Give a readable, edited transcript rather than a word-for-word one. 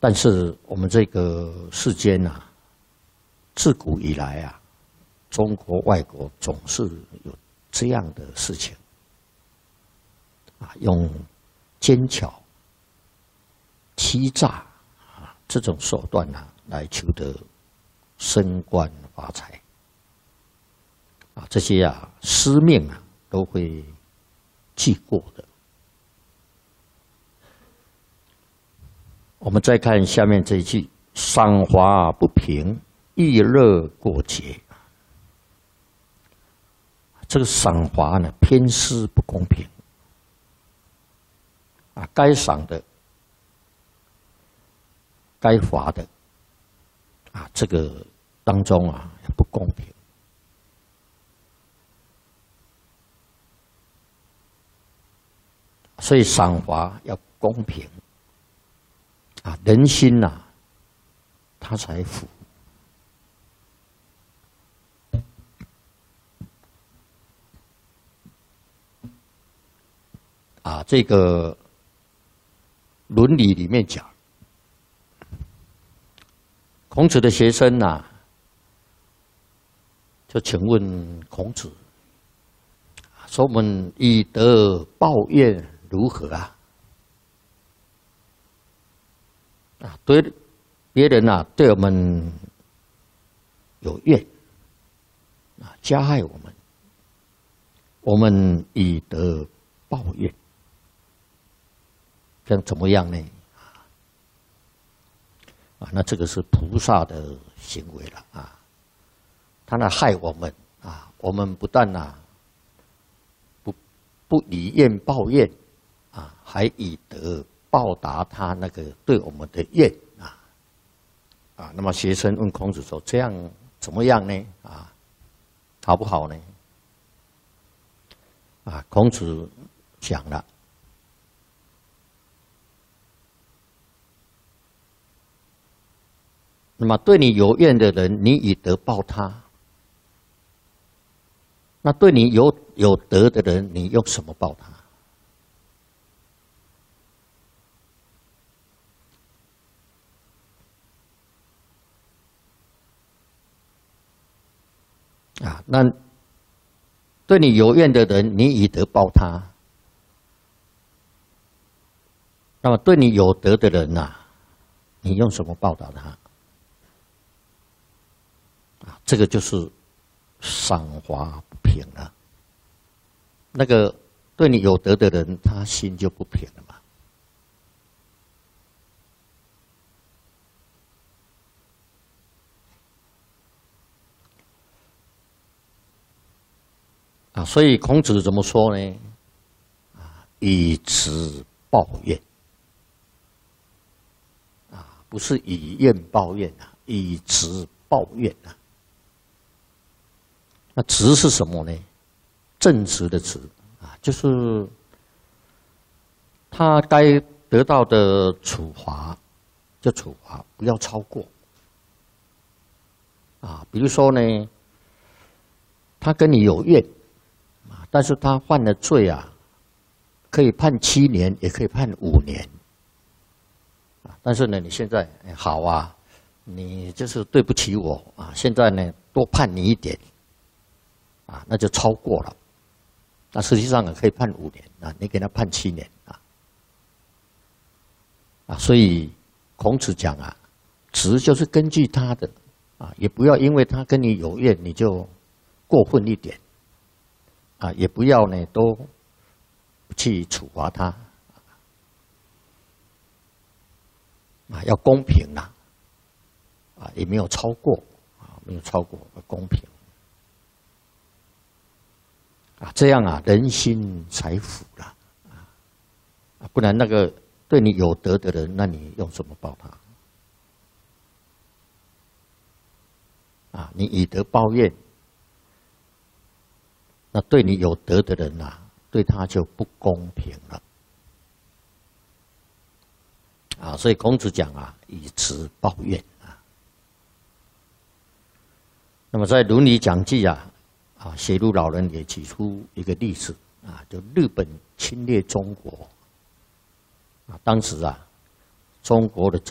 但是我们这个世间啊，自古以来啊，中国外国总是有这样的事情啊，用奸巧、欺诈啊这种手段啊，来求得升官发财啊，这些啊司命啊都会记过的。我们再看下面这一句：赏罚不平，逸乐过节。这个赏罚呢，偏私不公平啊，该赏的、该罚的啊，这个当中啊不公平。所以赏罚要公平啊，人心呐，他才服。啊，这个伦理里面讲，孔子的学生呐，就请问孔子，说我们以德报怨如何啊？啊，对别人啊，对我们有怨啊，加害我们，我们以德报怨。这样怎么样呢？啊，那这个是菩萨的行为了啊！他那害我们啊，我们不但不以怨报怨啊，还以德报答他那个对我们的怨啊。那么学生问孔子说：“这样怎么样呢？啊，好不好呢？”啊，孔子讲了。那么对你有怨的人，你以德报他；那对你有德的人，你用什么报他？啊，那对你有怨的人，你以德报他；那么对你有德的人呐，你用什么报答他？这个就是赏罚不平了。那个对你有德的人，他心就不平了嘛。啊，所以孔子怎么说呢？啊，以直报怨。啊，不是以怨报怨啊，以直报怨啊。那直是什么呢？正直的直啊，就是他该得到的处罚就处罚，不要超过。啊，比如说呢，他跟你有怨啊，但是他犯了罪啊，可以判7年，也可以判5年。啊，但是呢，你现在好啊，你就是对不起我啊，现在呢多判你一点。啊，那就超过了。那实际上啊，可以判5年啊，你给他判7年啊。所以孔子讲啊，直就是根据他的啊，也不要因为他跟你有怨，你就过分一点啊，也不要呢都去处罚他啊，要公平啦啊，也没有超过啊，没有超过，公平。啊，这样啊，人心才服了啊！不然那个对你有德的人，那你用什么报他？啊，你以德报怨，那对你有德的人啊，对他就不公平了。啊，所以孔子讲啊，以直报怨啊。那么在《伦理讲记》啊。啊，写入老人也举出一个例子啊，就日本侵略中国啊，当时啊，中国的政